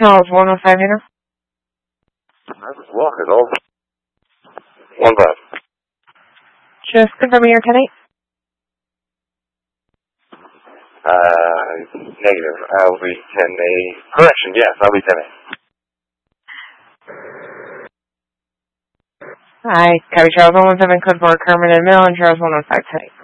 Charles 105 here. Walk it over. 1-5. Just confirming your 10-8. Negative. I'll be 10-8. Correction, yes, I'll be 10-8. Hi, copy Charles 117, code for Kermit and Mill, and Charles 105 10-8.